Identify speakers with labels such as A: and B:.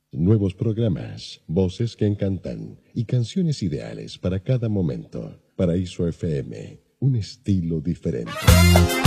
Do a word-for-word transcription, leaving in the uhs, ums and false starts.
A: Nuevos programas, voces que encantan y canciones ideales para cada momento. Paraíso F M, un estilo diferente.